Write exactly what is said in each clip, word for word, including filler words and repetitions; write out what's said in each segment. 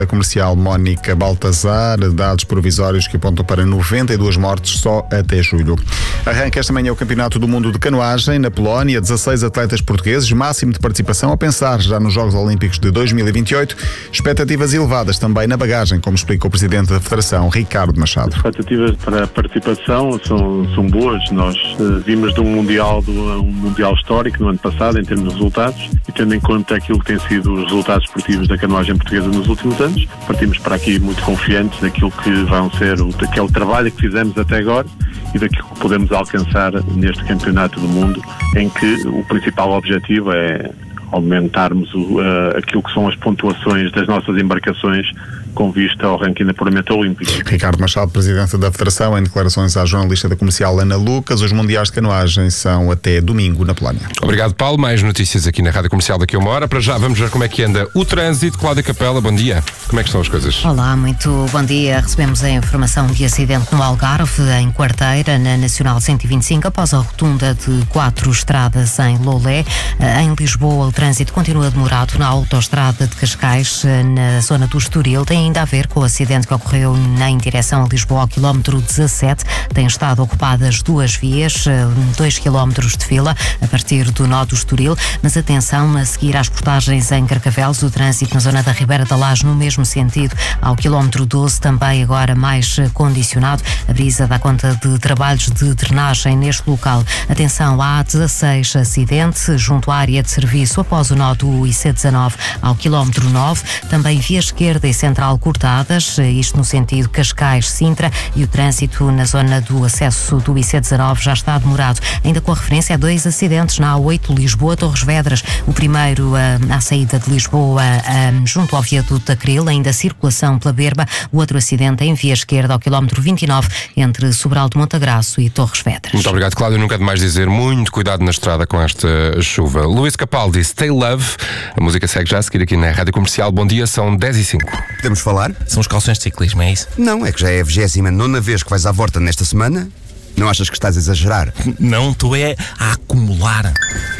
A comercial Mónica Baltazar, dados provisórios que apontam para noventa e duas mortes só até julho. Arranca esta manhã o Campeonato do Mundo de Canoagem na Polónia, dezasseis atletas portugueses, máximo de participação a pensar já nos Jogos Olímpicos de dois mil e vinte e oito, expectativas elevadas também na bagagem, como explica o Presidente da Federação, Ricardo Machado. As expectativas para a participação são, são boas. Nós uh, vimos de um mundial, de um mundial histórico no ano passado em termos de resultados, e tendo em conta aquilo que têm sido os resultados esportivos da canoagem portuguesa nos últimos anos, partimos para aqui muito confiantes daquilo que vão ser, o, que é o trabalho que fizemos até agora e daquilo que podemos alcançar neste Campeonato do Mundo, em que o principal objetivo é aumentarmos o, uh, aquilo que são as pontuações das nossas embarcações com vista ao ranking de apuramento olímpico. Ricardo Machado, Presidente da Federação, em declarações à jornalista da comercial Ana Lucas. Os mundiais de canoagem são até domingo na Polónia. Obrigado, Paulo. Mais notícias aqui na Rádio Comercial daqui a uma hora. Para já vamos ver como é que anda o trânsito. Cláudia Capela, bom dia. Como é que estão as coisas? Olá, muito bom dia. Recebemos a informação de acidente no Algarve, em Quarteira, na Nacional cento e vinte e cinco, após a rotunda de quatro estradas em Lolé. Em Lisboa, o trânsito continua demorado na autoestrada de Cascais, na zona do Estoril. Tem ainda a ver com o acidente que ocorreu em direção a Lisboa ao quilómetro dezassete. Têm estado ocupadas duas vias, dois quilómetros de fila a partir do nó do Estoril. Mas atenção, a seguir às portagens em Carcavelos, o trânsito na zona da Ribeira da Laje no mesmo sentido, ao quilómetro doze, também agora mais condicionado. A Brisa dá conta de trabalhos de drenagem neste local. Atenção, há dezasseis acidentes junto à área de serviço após o nó do I C dezanove ao quilómetro nove. Também via esquerda e central cortadas, isto no sentido Cascais-Sintra, e o trânsito na zona do acesso do I C dezanove já está demorado. Ainda com a referência a dois acidentes na A oito Lisboa-Torres Vedras. O primeiro uh, à saída de Lisboa, uh, junto ao viaduto da Cril, ainda circulação pela Berba. O outro acidente em via esquerda ao quilómetro vinte e nove, entre Sobral de Montagraço e Torres Vedras. Muito obrigado, Cláudio. Nunca é demais dizer muito cuidado na estrada com esta chuva. Luís Capaldi, Stay Love. A música segue já a seguir aqui na Rádio Comercial. Bom dia, são dez e cinco. Podemos falar? São os calções de ciclismo, é isso? Não, é que já é a vigésima nona vez que vais à Vorta nesta semana. Não achas que estás a exagerar? Não, tu é a acumular.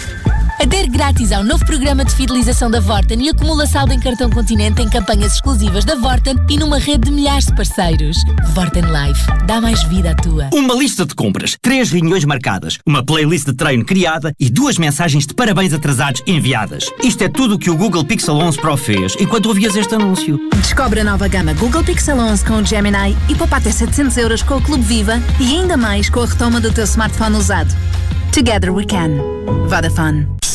Adere grátis ao novo programa de fidelização da Vorten e acumula saldo em cartão Continente em campanhas exclusivas da Vorten e numa rede de milhares de parceiros. Vorten Life. Dá mais vida à tua. Uma lista de compras, três reuniões marcadas, uma playlist de treino criada e duas mensagens de parabéns atrasados enviadas. Isto é tudo o que o Google Pixel onze Pro fez enquanto ouvias este anúncio. Descobre a nova gama Google Pixel onze com o Gemini e poupa até setecentos euros com o Clube Viva e ainda mais com a retoma do teu smartphone usado. Together we can. Vodafone.